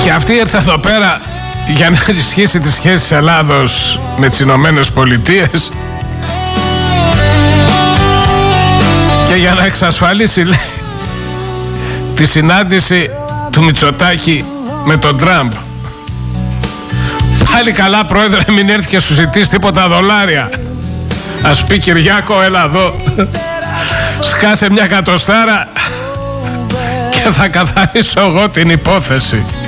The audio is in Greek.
Και αυτή ήρθε εδώ πέρα για να ενισχύσει τις σχέσεις Ελλάδος με τις Ηνωμένες Πολιτείες και για να εξασφαλίσει, λέει, τη συνάντηση του Μητσοτάκη με τον Τραμπ. Πάλι καλά, πρόεδρε, μην έρθει και σου ζητήσει τίποτα δολάρια. Ας πει, Κυριάκο, έλα εδώ, σκάσε μια εκατοστάρα και θα καθαρίσω εγώ την υπόθεση.